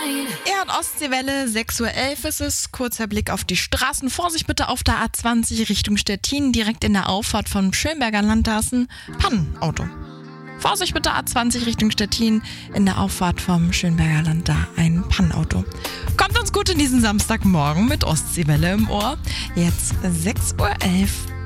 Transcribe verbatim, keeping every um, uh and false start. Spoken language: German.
Er hat Ostseewelle, sechs Uhr elf ist es. Kurzer Blick auf die Straßen. Vorsicht bitte auf der A zwanzig Richtung Stettin. Direkt in der Auffahrt vom Schönberger Land, da ist ein Pannenauto. Vorsicht bitte A zwanzig Richtung Stettin. In der Auffahrt vom Schönberger Land, da ein Pannenauto. Kommt uns gut in diesen Samstagmorgen mit Ostseewelle im Ohr. Jetzt sechs Uhr elf.